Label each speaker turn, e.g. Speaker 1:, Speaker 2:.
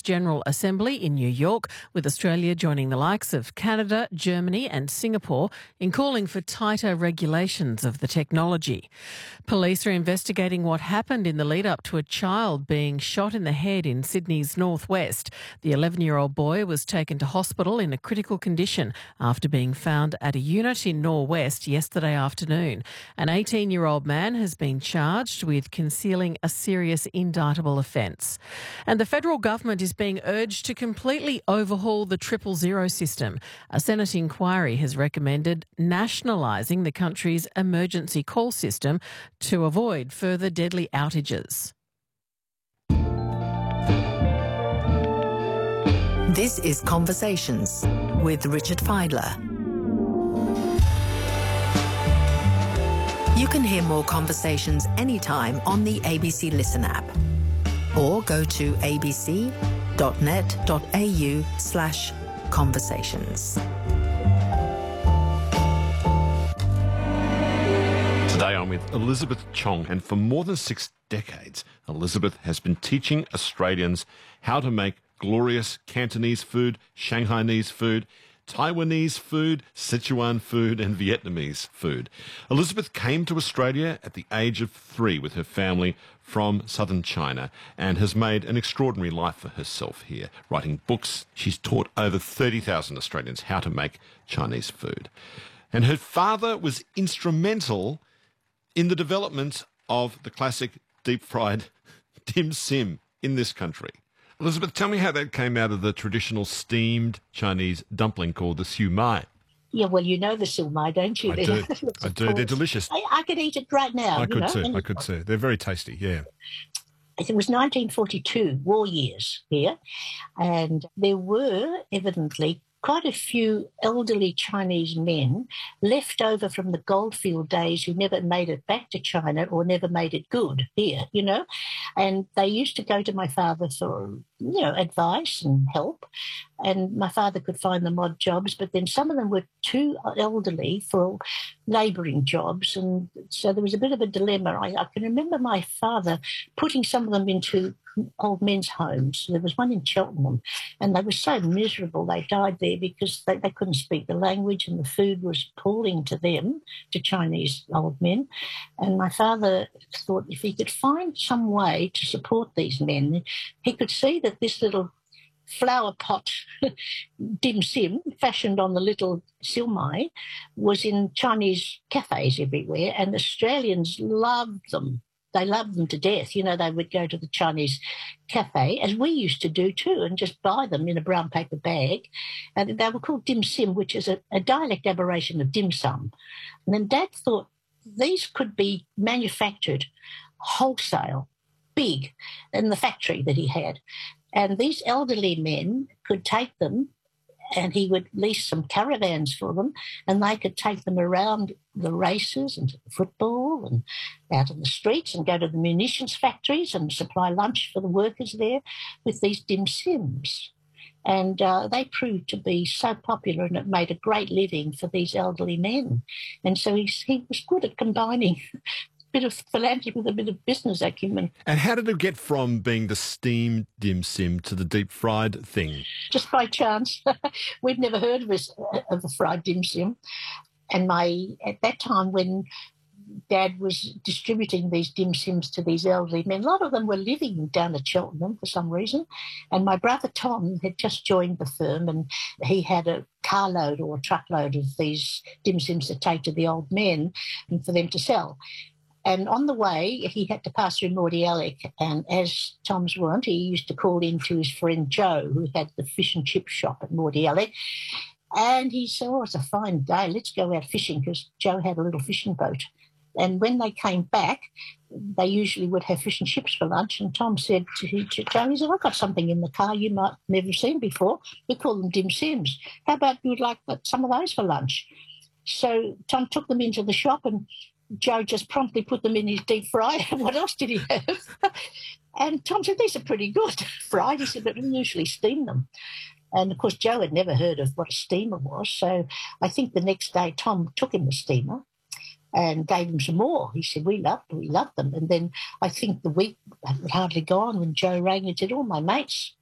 Speaker 1: Nations General Assembly in New York, with Australia joining the likes of Canada, Germany and Singapore in calling for tighter regulations of the technology. Police are investigating what happened in the lead-up to a child being shot in the head in Sydney's northwest. The 11-year-old boy was taken to hospital in a critical condition after being found at a unit in Norwest yesterday afternoon. An 18-year-old man has been charged with concealing a serious indictable offence. And the federal government is being urged to completely overhaul the 000 system. A Senate inquiry has recommended nationalising the country's emergency call system to avoid further deadly outages.
Speaker 2: This is Conversations with Richard Fidler. You can hear more conversations anytime on the ABC Listen app, or go to abc.net.au/conversations.
Speaker 3: Today I'm with Elizabeth Chong, and for more than 6 decades, Elizabeth has been teaching Australians how to make glorious Cantonese food, Shanghainese food, Taiwanese food, Sichuan food and Vietnamese food. Elizabeth came to Australia at the age of 3 with her family from southern China and has made an extraordinary life for herself here. Writing books, she's taught over 30,000 Australians how to make Chinese food. And her father was instrumental in the development of the classic deep-fried dim sim in this country. Elizabeth, tell me how that came out of the traditional steamed Chinese dumpling called the siu mai.
Speaker 4: Yeah, well, you know the siu mai, don't you?
Speaker 3: I do. I do. They're delicious.
Speaker 4: I could eat it right now.
Speaker 3: I could too. They're very tasty, yeah.
Speaker 4: It was 1942, war years here, and there were evidently quite a few elderly Chinese men left over from the goldfield days who never made it back to China or never made it good here, you know. And they used to go to my father for, advice and help. And my father could find them odd jobs, but then some of them were too elderly for labouring jobs. And so there was a bit of a dilemma. I can remember my father putting some of them into old men's homes. There was one in Cheltenham, and they were so miserable. They died there because they couldn't speak the language, and the food was appalling to them, to Chinese old men. And my father thought if he could find some way to support these men, he could see that this little flower pot dim sim fashioned on the little siu mai was in Chinese cafes everywhere, and Australians loved them. They loved them to death. You know, they would go to the Chinese cafe, as we used to do too, and just buy them in a brown paper bag. And they were called dim sim, which is a dialect aberration of dim sum. And then Dad thought these could be manufactured wholesale, big, in the factory that he had. And these elderly men could take them, and he would lease some caravans for them, and they could take them around the races and to the football and out in the streets and go to the munitions factories and supply lunch for the workers there with these dim sims. And they proved to be so popular, and it made a great living for these elderly men. And so he was good at combining bit of philanthropy with a bit of business acumen.
Speaker 3: And how did it get from being the steamed dim sim to the deep fried thing?
Speaker 4: Just by chance. We'd never heard of a fried dim sim. And at that time when Dad was distributing these dim sims to these elderly men, a lot of them were living down at Cheltenham for some reason. And my brother Tom had just joined the firm, and he had a carload or a truckload of these dim sims to take to the old men and for them to sell. And on the way, he had to pass through Mordialloc, and as Tom's wont, he used to call in to his friend Joe, who had the fish and chip shop at Mordialloc. And he said, it's a fine day, let's go out fishing, because Joe had a little fishing boat. And when they came back, they usually would have fish and chips for lunch, and Tom said to Joe, he said, I've got something in the car you might never have seen before. We call them dim sims. How about you'd like some of those for lunch? So Tom took them into the shop, and Joe just promptly put them in his deep fryer. What else did he have? And Tom said, these are pretty good. Fried, he said, but we usually steam them. And, of course, Joe had never heard of what a steamer was. So I think the next day Tom took him the steamer and gave him some more. He said, we loved them. And then I think the week had hardly gone when Joe rang and said, all my mates